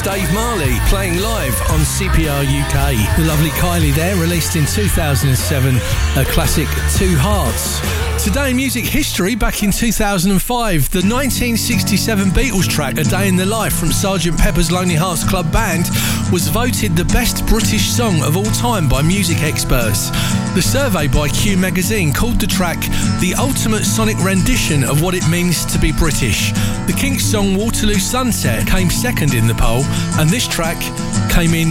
Dave Marley playing live on CPR UK. The lovely Kylie there, released in 2007, her classic Two Hearts. Today in music history, back in 2005, the 1967 Beatles track A Day in the Life from Sgt. Pepper's Lonely Hearts Club Band was voted the best British song of all time by music experts. The survey by Q Magazine called the track the ultimate sonic rendition of what it means to be British. The Kinks song Waterloo Sunset came second in the poll, and this track came in